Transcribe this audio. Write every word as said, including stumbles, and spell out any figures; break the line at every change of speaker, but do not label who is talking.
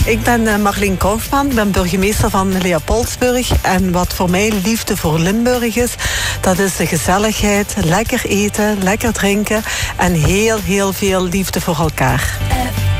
Ik ben uh, Marleen Kaufman, ik ben burgemeester van Leopoldsburg. En wat voor mij liefde voor Limburg is, dat is de gezelligheid, lekker eten, lekker drinken en heel, heel veel liefde voor elkaar.